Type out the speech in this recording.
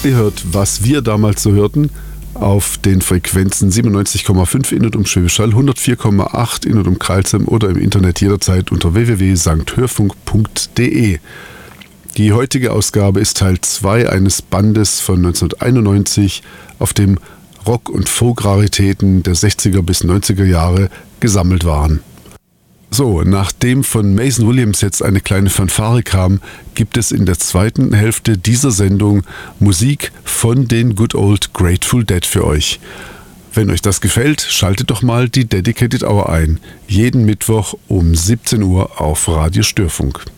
Ihr hört, was wir damals so hörten, auf den Frequenzen 97,5 in und um Schwäbisch Hall, 104,8 in und um Kreilsheim oder im Internet jederzeit unter www.sankhörfunk.de. Die heutige Ausgabe ist Teil 2 eines Bandes von 1991, auf dem Rock- und Folk-Raritäten der 60er bis 90er Jahre gesammelt waren. So, nachdem von Mason Williams jetzt eine kleine Fanfare kam, gibt es in der zweiten Hälfte dieser Sendung Musik von den Good Old Grateful Dead für euch. Wenn euch das gefällt, schaltet doch mal die Dedicated Hour ein. Jeden Mittwoch um 17 Uhr auf Radio Störfunk.